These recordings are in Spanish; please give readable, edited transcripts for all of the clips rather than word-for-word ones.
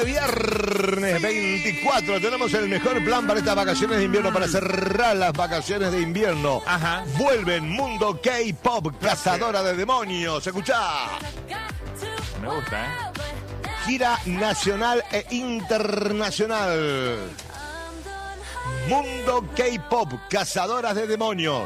Viernes 24, tenemos el mejor plan para estas vacaciones de invierno, para cerrar las vacaciones de invierno. Ajá. Vuelven Mundo K-Pop, cazadora de demonios. Escuchá. Me gusta, Gira nacional e internacional. Mundo K-Pop, cazadoras de demonios.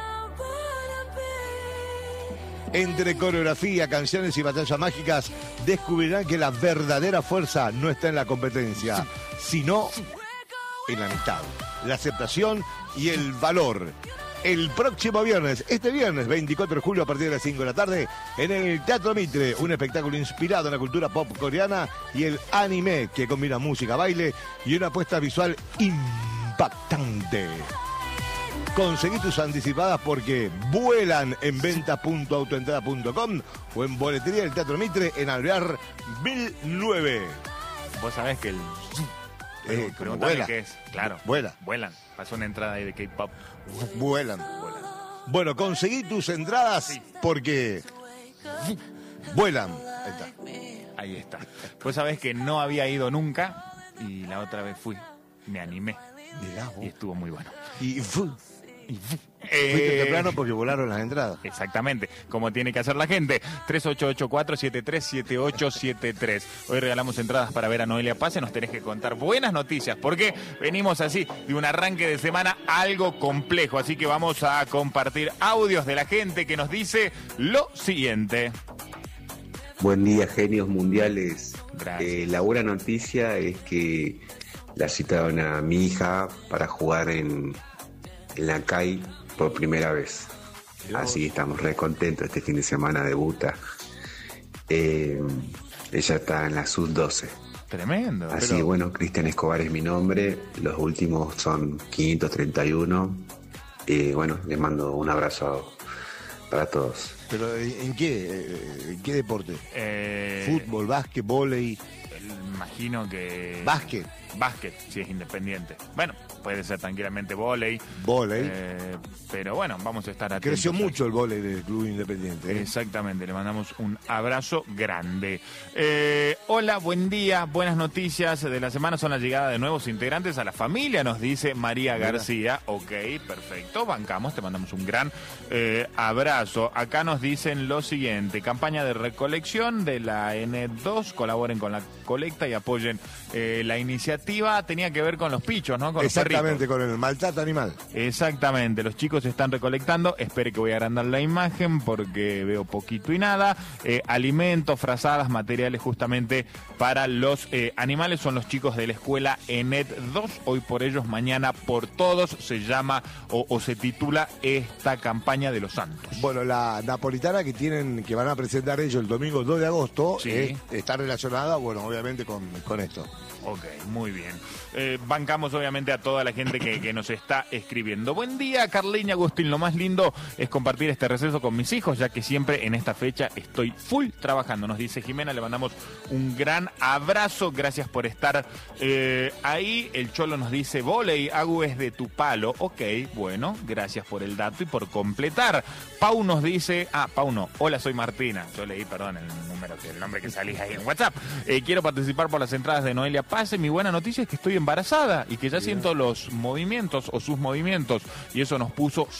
Entre coreografía, canciones y batallas mágicas, descubrirán que la verdadera fuerza no está en la competencia, sino en la amistad, la aceptación y el valor. El próximo viernes, este viernes 24 de julio a partir de las 5 de la tarde, en el Teatro Mitre, un espectáculo inspirado en la cultura pop coreana y el anime, que combina música, baile y una apuesta visual impactante. Conseguí tus anticipadas porque vuelan en venta.autoentrada.com o en boletería del Teatro Mitre en Alvear 1009. Vos sabés que el... Preguntame vuela. ¿Qué es? Claro. Vuelan. Pasó una entrada ahí de K-pop. Vuelan. Bueno, conseguí tus entradas porque vuelan. Ahí está. Vos sabés que no había ido nunca y la otra vez fui. Me animé. Y estuvo muy bueno. Fuiste temprano porque volaron las entradas. Exactamente, como tiene que hacer la gente. 3884-737873. Hoy regalamos entradas para ver a Noelia Paz y nos tenés que contar buenas noticias, porque venimos así de un arranque de semana algo complejo, así que vamos a compartir audios de la gente que nos dice lo siguiente. Buen día, genios mundiales. Gracias. La buena noticia es que la citaron a mi hija para jugar en la CAI por primera vez. Así que estamos re contentos. Este fin de semana debuta. Ella está en la sub-12. Tremendo. Así bueno, Cristian Escobar es mi nombre. Los últimos son 531. Bueno, les mando un abrazo para todos. ¿Pero en qué deporte? Fútbol, básquet, vóley. Imagino que... Básquet, si es independiente. Bueno, puede ser tranquilamente vóley. Pero bueno, vamos a estar atentos. Creció mucho el vóley del Club Independiente. Exactamente, le mandamos un abrazo grande. Hola, buen día, buenas noticias de la semana son la llegada de nuevos integrantes a la familia, nos dice María García. Ok, perfecto, bancamos, te mandamos un gran abrazo. Acá nos dicen lo siguiente: campaña de recolección de la N2, colaboren con la colecta y apoyen la iniciativa. Tenía que ver con los pichos, ¿no? Con Exactamente, los con el maltrato animal. Exactamente, los chicos están recolectando. Espere que voy a agrandar la imagen porque veo poquito y nada. Alimentos, frazadas, materiales justamente para los animales. Son los chicos de la escuela ENET 2. Hoy por ellos, mañana por todos. Se llama o se titula esta campaña de los santos. Bueno, la napolitana que van a presentar ellos el domingo 2 de agosto Sí. Está relacionada, bueno, obviamente con esto. Ok, muy bien. Bancamos obviamente a toda la gente que nos está escribiendo. Buen día, Carleña Agustín. Lo más lindo es compartir este receso con mis hijos, ya que siempre en esta fecha estoy full trabajando. Nos dice Jimena, le mandamos un gran abrazo. Gracias por estar ahí. El Cholo nos dice, vóley, Agu es de tu palo. Ok, bueno, gracias por el dato y por completar. Pau nos dice, Pau no, hola, soy Martina. Yo leí, perdón, el nombre que salís ahí en WhatsApp. Quiero participar por las entradas de Noelia Paz. Mi buena noticia es que estoy embarazada y que ya siento los movimientos o sus movimientos, y eso nos puso